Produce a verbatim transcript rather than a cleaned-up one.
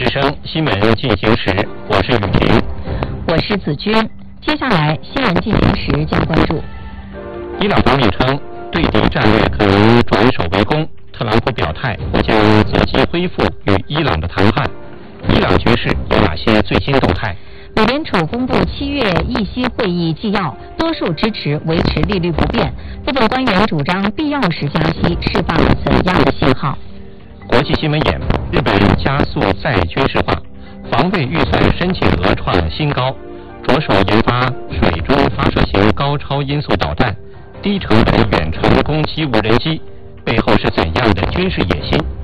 生新闻进行时，我是雨婷， 我是子君。接下来新闻进行时将关注： 伊朗方面称对敌战略可能转守为攻，特朗普表态或将择机恢复与伊朗的谈判。伊朗局势有哪些最新动态？ 美联储公布七月议息会议纪要，多数支持维持利率不变，部分官员主张必要时加息，释放怎样的信号？ 国际新闻眼：日本加速再军事化，防卫预算申请额创新高，着手研发水中发射型高超音速导弹，低成本远程攻击无人机，背后是怎样的军事野心？